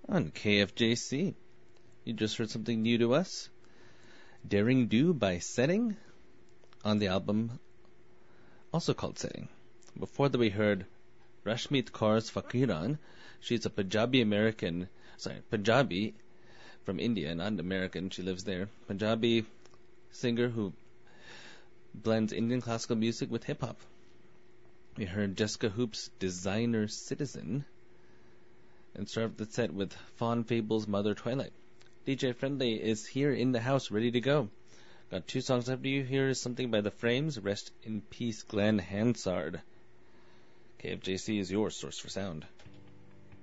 on KFJC. You just heard something new to us. Daring Do by Setting on the album also called Setting. Before that we heard Rashmeet Kaur's Fakiran. She's a Punjabi from India, not American. She lives there. Punjabi singer who blends Indian classical music with hip-hop. We heard Jessica Hoop's Designer Citizen and started the set with Fawn Fable's Mother Twilight. DJ Friendly is here in the house, ready to go. Got two songs after you. Here is something by The Frames. Rest in peace, Glenn Hansard. KFJC is your source for sound.